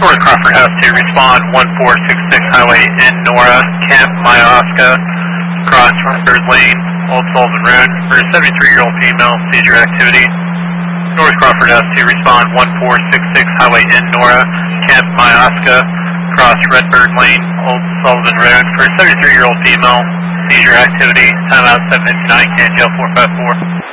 North Crawford House to respond 1466 Highway in Nora, Camp Myaska, cross Redbird Lane, Old Sullivan Road, for a 73-year-old female, seizure activity. North Crawford House to respond 1466 Highway in Nora, Camp Myaska, cross Redbird Lane, Old Sullivan Road, for a 73-year-old female, seizure activity. Timeout 759, Can Jail 454.